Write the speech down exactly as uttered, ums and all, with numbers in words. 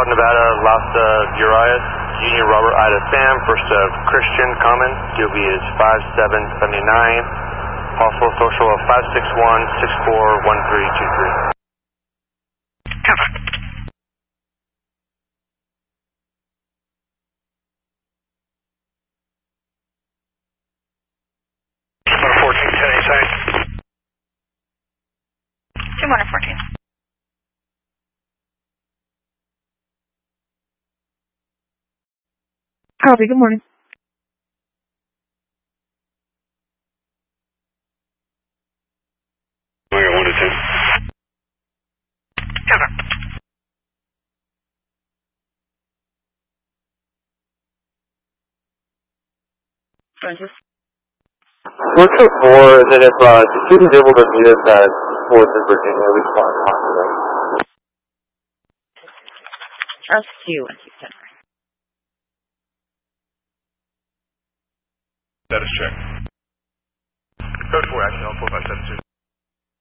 South Nevada, Last of Urias, Junior Robert Ida Sam, First of Christian Common, D O B is five seven seven nine, possible social of five six one, six four one three two three. Cover. fourteen, ten inside. two one fourteen. Copy, good morning. I got one to ten. Cover. Francis? What's it for that if uh, the student's able to meet us at Fourth in Virginia, we can talk to them? Trust you, and keep ten. Status check. Code four, action on four five seven two.